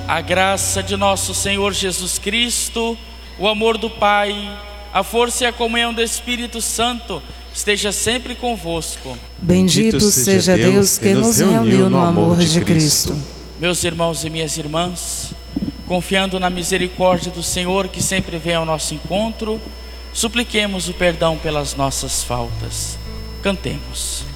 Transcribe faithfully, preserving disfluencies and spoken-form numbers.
A graça de nosso Senhor Jesus Cristo, o amor do Pai, a força e a comunhão do Espírito Santo esteja sempre convosco. Bendito seja Deus que nos reuniu no amor de Cristo. Meus irmãos e minhas irmãs, confiando na misericórdia do Senhor que sempre vem ao nosso encontro, supliquemos o perdão pelas nossas faltas. Cantemos.